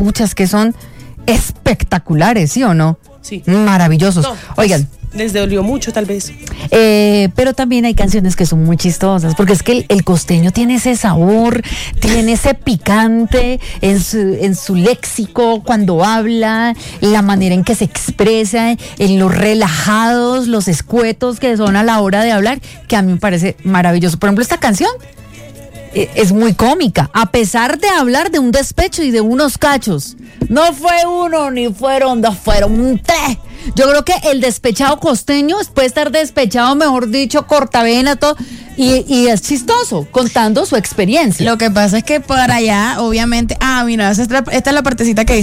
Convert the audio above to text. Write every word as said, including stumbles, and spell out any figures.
puchas, que son espectaculares, ¿sí o no? Sí. Maravillosos. No, Oigan. Les dolió mucho, tal vez. Eh, pero también hay canciones que son muy chistosas, porque es que el, el costeño tiene ese sabor, tiene ese picante en su, en su léxico, cuando habla, la manera en que se expresa, en los relajados, los escuetos que son a la hora de hablar, que a mí me parece maravilloso. Por ejemplo, esta canción eh, es muy cómica, a pesar de hablar de un despecho y de unos cachos. No fue uno, ni fueron dos, fueron tres. Yo creo que el despechado costeño puede estar despechado, mejor dicho, cortavena, todo, y, y es chistoso, contando su experiencia. Lo que pasa es que por allá, obviamente, ah, mira, esta, esta es la partecita que dice